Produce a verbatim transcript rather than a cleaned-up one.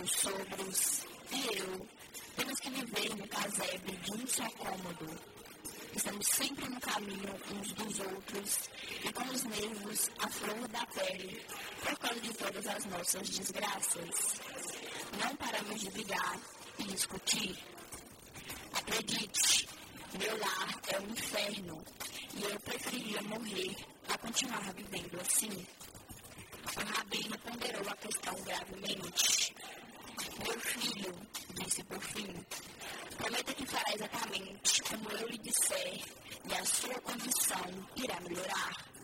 meus sogros e eu temos que viver no casebre de um só cômodo. Estamos sempre no caminho uns dos outros e com os nervos à flor da pele por causa de todas as nossas desgraças. Não paramos de brigar e discutir. Acredite, meu lar é um inferno e eu preferiria morrer a continuar vivendo assim. O rabino ponderou a questão gravemente. Meu filho, disse por fim, prometa que fará exatamente como eu lhe disser e a sua condição irá melhorar.